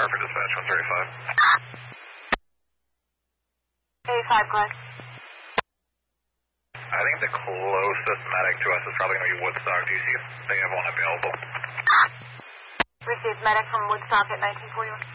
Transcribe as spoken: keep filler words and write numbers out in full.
Harper Dispatch, one thirty-five. eighty-five, Glenn. I think the closest medic to us is probably going to be Woodstock. Do you see if they have one available? Received medic from Woodstock at nineteen forty-one.